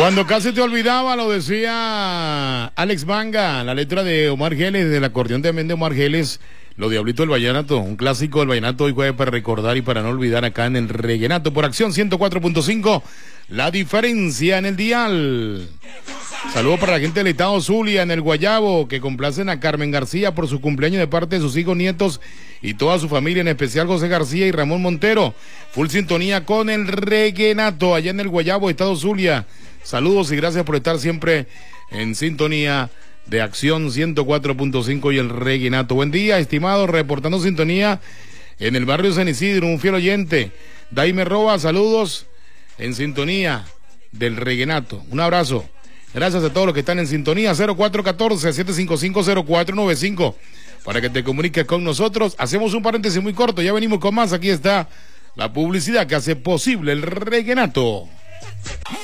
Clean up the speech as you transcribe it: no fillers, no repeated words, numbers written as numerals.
Cuando casi te olvidaba, lo decía Alex Manga, la letra de Omar Geles, del acordeón también de Omar Geles, Lo Diablito del Vallenato, un clásico del vallenato hoy jueves para recordar y para no olvidar acá en el Reguenato por Acción 104.5, la diferencia en el dial. Saludos para la gente del estado Zulia, en el Guayabo, que complacen a Carmen García por su cumpleaños de parte de sus hijos, nietos y toda su familia, en especial José García y Ramón Montero. Full sintonía con el Reguenato, allá en el Guayabo, estado Zulia. Saludos y gracias por estar siempre en sintonía de Acción 104.5 y el Reguenato. Buen día, estimado, reportando sintonía en el barrio San Isidro, un fiel oyente. Daime Roba, saludos en sintonía del Reguenato. Un abrazo. Gracias a todos los que están en sintonía. 0414-755-0495 para que te comuniques con nosotros. Hacemos un paréntesis muy corto, ya venimos con más. Aquí está la publicidad que hace posible el Reguenato.